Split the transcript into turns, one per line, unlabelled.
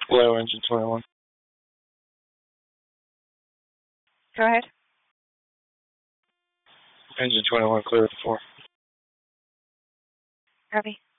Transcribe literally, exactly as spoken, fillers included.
Low engine twenty-one.
Go ahead.
Engine twenty-one clear at the four.
Copy.